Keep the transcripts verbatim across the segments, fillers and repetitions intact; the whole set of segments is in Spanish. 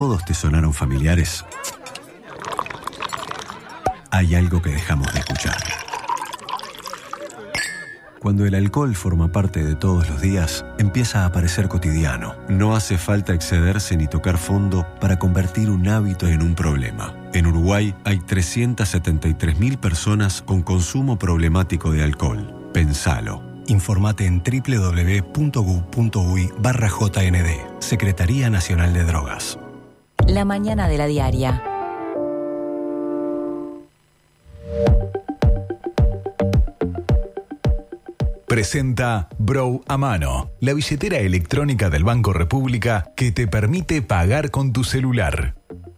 todos te sonaron familiares, hay algo que dejamos de escuchar. Cuando el alcohol forma parte de todos los días, empieza a parecer cotidiano. No hace falta excederse ni tocar fondo para convertir un hábito en un problema. En Uruguay hay trescientas setenta y tres mil personas con consumo problemático de alcohol. Pensalo. Informate en doble u doble u doble u punto gu punto uy barra J N D. Secretaría Nacional de Drogas. La mañana de la diaria. Presenta Bro a Mano, la billetera electrónica del Banco República que te permite pagar con tu celular.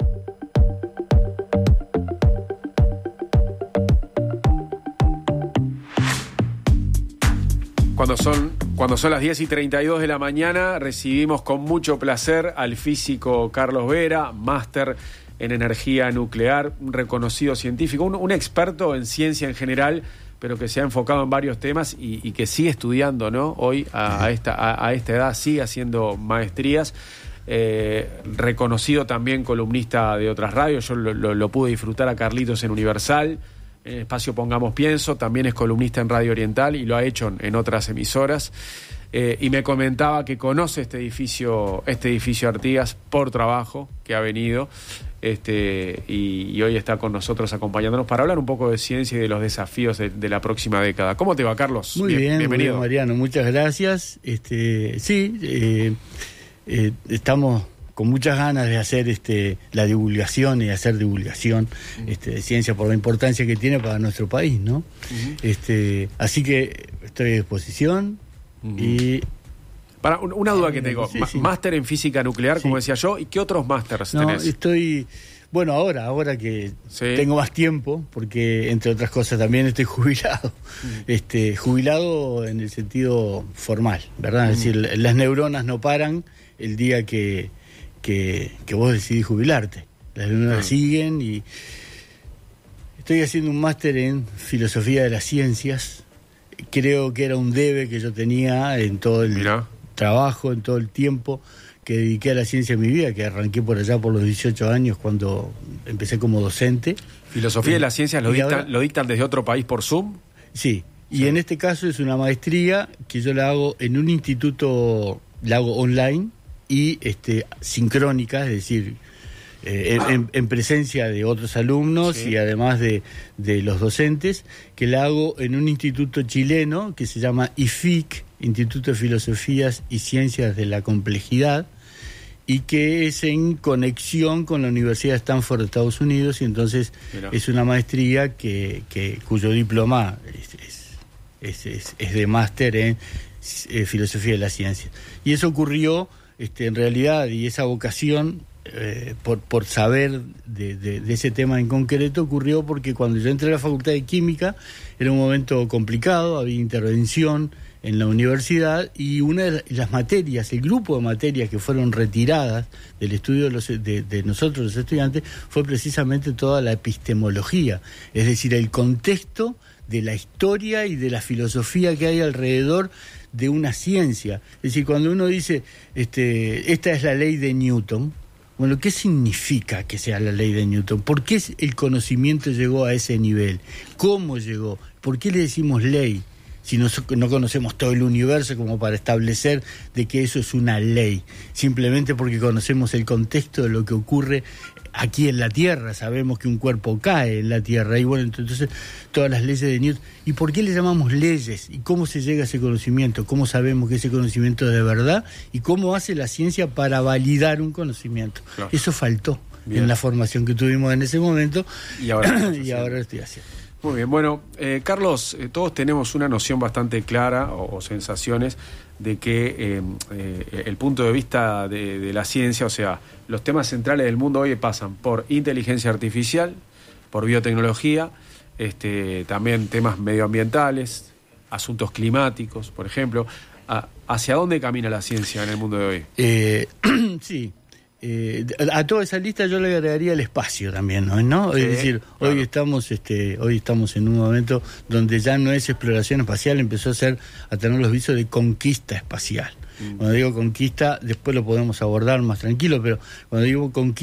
Cuando son, cuando son las diez y treinta y dos de la mañana, recibimos con mucho placer al físico Carlos Vera, máster en energía nuclear, un reconocido científico, un, un experto en ciencia en general, pero que se ha enfocado en varios temas y, y que sigue estudiando, ¿no? Hoy, a, a, esta, a, a esta edad, sigue haciendo maestrías. Eh, reconocido también columnista de otras radios. Yo lo, lo, lo pude disfrutar a Carlitos en Universal, en Espacio Pongamos Pienso. También es columnista en Radio Oriental y lo ha hecho en, en otras emisoras. Eh, y me comentaba que conoce este edificio, este edificio Artigas por trabajo, que ha venido. Este, y, y hoy está con nosotros acompañándonos para hablar un poco de ciencia y de los desafíos de, de la próxima década. ¿Cómo te va, Carlos? Muy bien, bien bienvenido. Muy bien, Mariano, muchas gracias. Este, sí, eh, eh, estamos con muchas ganas de hacer este, la divulgación y hacer divulgación uh-huh. este, de ciencia por la importancia que tiene para nuestro país, ¿no? Uh-huh. Este, así que estoy a disposición uh-huh. y... Para, una duda que tengo, sí, sí. máster en física nuclear, sí. como decía yo, ¿y qué otros másters no, tenés? Estoy, bueno, ahora, ahora que sí. tengo más tiempo, porque entre otras cosas también estoy jubilado, mm. este, jubilado en el sentido formal, ¿verdad? Mm. Es decir, las neuronas no paran el día que, que, que vos decidís jubilarte, las neuronas mm. siguen y estoy haciendo un máster en filosofía de las ciencias. Creo que era un debe que yo tenía en todo el... Mirá. trabajo, en todo el tiempo que dediqué a la ciencia en mi vida, que arranqué por allá por los dieciocho años cuando empecé como docente. ¿Filosofía de las ciencias lo dictan, ahora, lo dictan desde otro país por Zoom? Sí, y sí. en este caso es una maestría que yo la hago en un instituto, la hago online y este, sincrónica, es decir, eh, en, en, en presencia de otros alumnos sí. y además de, de los docentes, que la hago en un instituto chileno que se llama I F I C, Instituto de Filosofías y Ciencias de la Complejidad, y que es en conexión con la Universidad de Stanford de Estados Unidos, y entonces Mira. es una maestría que, que cuyo diploma es, es, es, es, es de máster en eh, Filosofía de la Ciencia. Y eso ocurrió este, en realidad, y esa vocación eh, por, por saber de, de, de ese tema en concreto ocurrió porque cuando yo entré a la Facultad de Química era un momento complicado, había intervención en la universidad, y una de las materias, el grupo de materias que fueron retiradas del estudio de, los, de, de nosotros los estudiantes, fue precisamente toda la epistemología, es decir, el contexto de la historia y de la filosofía que hay alrededor de una ciencia. Es decir, cuando uno dice, este, esta es la ley de Newton, bueno, ¿qué significa que sea la ley de Newton? ¿Por qué el conocimiento llegó a ese nivel? ¿Cómo llegó? ¿Por qué le decimos ley? Si no, no conocemos todo el universo como para establecer de que eso es una ley, simplemente porque conocemos el contexto de lo que ocurre aquí en la Tierra, sabemos que un cuerpo cae en la Tierra, y bueno, entonces todas las leyes de Newton. ¿Y por qué le llamamos leyes? ¿Y cómo se llega a ese conocimiento? ¿Cómo sabemos que ese conocimiento es de verdad? ¿Y cómo hace la ciencia para validar un conocimiento? Claro. Eso faltó Bien. en la formación que tuvimos en ese momento, y ahora, y ahora lo estoy haciendo. Muy bien, bueno, eh, Carlos, eh, todos tenemos una noción bastante clara o, o sensaciones de que eh, eh, el punto de vista de, de la ciencia, o sea, los temas centrales del mundo hoy pasan por inteligencia artificial, por biotecnología, este, también temas medioambientales, asuntos climáticos, por ejemplo. A, ¿Hacia dónde camina la ciencia en el mundo de hoy? Eh, sí. Eh, a toda esa lista yo le agregaría el espacio también, ¿no? ¿No? Sí, es decir, claro. hoy estamos este, hoy estamos en un momento donde ya no es exploración espacial, empezó a ser a tener los visos de conquista espacial. Mm. Cuando digo conquista, después lo podemos abordar más tranquilo, pero cuando digo conquista